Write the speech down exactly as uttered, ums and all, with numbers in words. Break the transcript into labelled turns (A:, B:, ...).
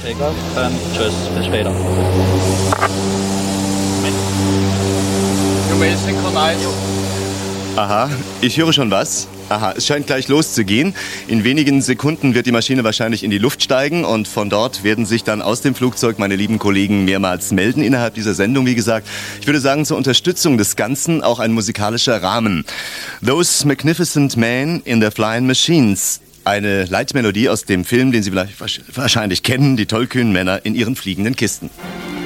A: Take off and tschüss, bis später.
B: You may synchronize.
C: Aha, ich höre schon was. Aha, es scheint gleich loszugehen. In wenigen Sekunden wird die Maschine wahrscheinlich in die Luft steigen und von dort werden sich dann aus dem Flugzeug meine lieben Kollegen mehrmals melden innerhalb dieser Sendung. Wie gesagt, ich würde sagen, zur Unterstützung des Ganzen auch ein musikalischer Rahmen. Those Magnificent Men in Their Flying Machines. Eine Leitmelodie aus dem Film, den Sie vielleicht wahrscheinlich kennen, die tollkühnen Männer in ihren fliegenden Kisten.